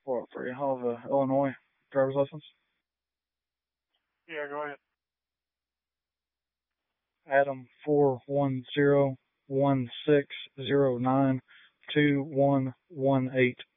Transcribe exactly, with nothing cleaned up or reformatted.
for for you have a Illinois driver's license? Yeah, go ahead. Adam four one zero one six zero nine two one one eight.